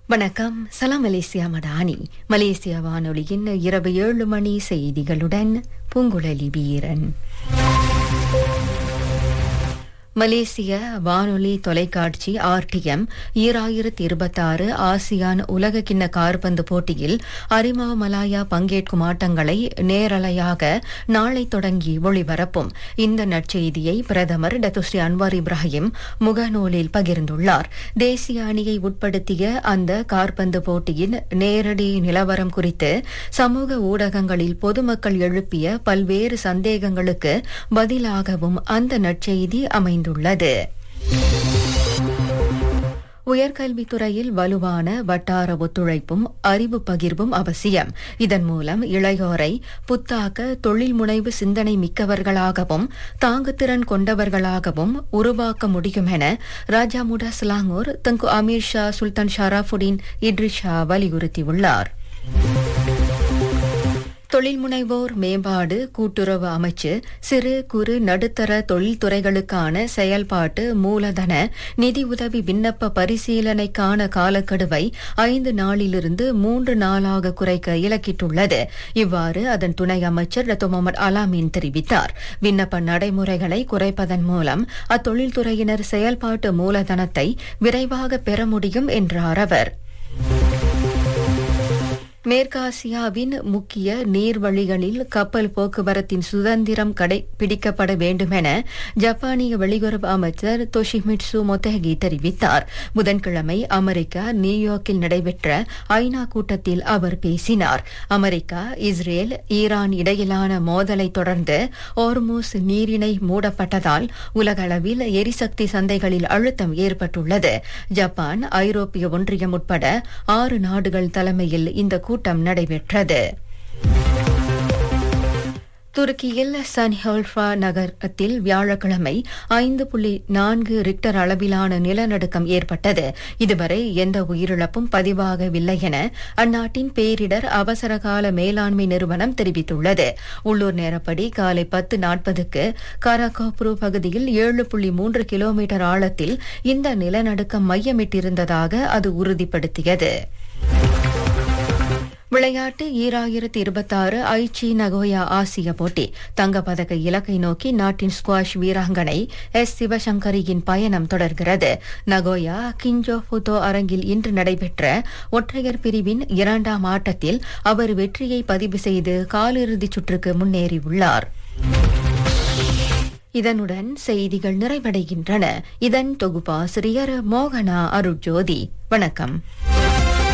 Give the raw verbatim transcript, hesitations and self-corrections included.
வணக்கம். சலாம் Malaysia Madani. Malaysia வானொலியின் இரவு ஏழு மணி செய்திகளுடன் பூங்குழலி வீரன். மலேசிய வானொலி தொலைக்காட்சி ஆர்டிஎம் ஈராயிரத்தி இருபத்தாறு ஆசியான் உலக கிண்ண காற்பந்து போட்டியில் அரிமா மலாயா பங்கேற்கும் ஆட்டங்களை நேரலையாக நாளை தொடங்கி ஒளிபரப்பும். இந்த நற்செய்தியை பிரதமர் டத்துஸ்ரீ அன்வார் இப்ராஹிம் முகநூலில் பகிர்ந்துள்ளார். தேசிய அணியை உட்படுத்திய அந்த காற்பந்து போட்டியின் நேரடி நிலவரம் குறித்து சமூக ஊடகங்களில் பொதுமக்கள் எழுப்பிய பல்வேறு சந்தேகங்களுக்கு பதிலாகவும் அந்த நற்செய்தி அமைந்துள்ளது. உயர்கல்வித்துறையில் வலுவான வட்டார ஒத்துழைப்பும் அறிவு பகிர்வும் அவசியம். இதன் மூலம் இளையோரை புத்தாக்க தொழில் முனைவு சிந்தனை மிக்கவர்களாகவும் தாங்குதிறன் கொண்டவர்களாகவும் உருவாக்க முடியும் என ராஜா முடா ஸ்லாங்கூர் தங்கு அமீர் ஷா சுல்தான் ஷராஃபுடீன் இட்ரிஷா வலியுறுத்தியுள்ளார். தொழில் முனைவோர் மேம்பாடு கூட்டுறவு அமைச்சு சிறு குறு நடுத்தர தொழில்துறைகளுக்கான செயல்பாட்டு மூலதன நிதியுதவி விண்ணப்ப பரிசீலனைக்கான காலக்கெடுவை ஐந்து நாளிலிருந்து மூன்று நாளாக குறைக்க இலக்கிட்டுள்ளது. இவ்வாறு அதன் துணை அமைச்சர் டத்தோ முகமது அலாமீன் தெரிவித்தார். விண்ணப்ப நடைமுறைகளை குறைப்பதன் மூலம் அத்தொழில்துறையினர் செயல்பாட்டு மூலதனத்தை விரைவாக பெற முடியும் என்றார் அவர். மேற்காசியாவின் முக்கிய நீர்வழிகளில் கப்பல் போக்குவரத்தின் சுதந்திரம் கடைபிடிக்கப்பட வேண்டும் என ஜப்பானிய வெளியுறவு அமைச்சர் தொஷிமிட்சு மொத்தேகி தெரிவித்தார். புதன்கிழமை அமெரிக்கா நியூயார்க்கில் நடைபெற்ற ஐநா கூட்டத்தில் அவர் பேசினார். அமெரிக்கா இஸ்ரேல் ஈரான் இடையிலான மோதலை தொடர்ந்து ஓர்மூஸ் நீரிணை மூடப்பட்டதால் உலகளவில் எரிசக்தி சந்தைகளில் அழுத்தம் ஏற்பட்டுள்ளது. ஜப்பான் ஐரோப்பிய ஒன்றியம் உட்பட ஆறு நாடுகள் தலைமையில் இந்த கூட்டம் நடைபெற்றது. துருக்கியில் சன்ஹோல்ஃபா நகரத்தில் வியாழக்கிழமை ஐந்து புள்ளி நான்கு ரிக்டர் அளவிலான நிலநடுக்கம் ஏற்பட்டது. இதுவரை எந்த உயிரிழப்பும் பதிவாகவில்லை என அந்நாட்டின் பேரிடர் அவசரகால மேலாண்மை நிறுவனம் தெரிவித்துள்ளது. உள்ளூர் நேரப்படி காலை பத்து நாற்பதுக்கு காராகோப்ரு பகுதியில் ஏழு புள்ளி மூன்று கிலோமீட்டர் ஆழத்தில் இந்த நிலநடுக்கம் மையமிட்டிருந்ததாக அது உறுதிப்படுத்தியது. விளையாட்டு ஈராயிரத்தி இருபத்தாறு ஐச்சி நகோயா ஆசிய போட்டி தங்கப்பதக்க இலக்கை நோக்கி நாட்டின் ஸ்குவாஷ் வீராங்கனை எஸ் சிவசங்கரியின் பயணம் தொடர்கிறது. நகோயா கிஞ்சோ புதோ அரங்கில் இன்று நடைபெற்ற ஒற்றையர் பிரிவின் இரண்டாம் ஆட்டத்தில் அவர் வெற்றியை பதிவு செய்து காலிறுதிச் சுற்றுக்கு முன்னேறியுள்ளார். இதனுடன் செய்திகள் நிறைவடைகின்றன. இதன் தொகுப்பாசிரியர் மோகனா அருட்ஜோதி. வணக்கம்.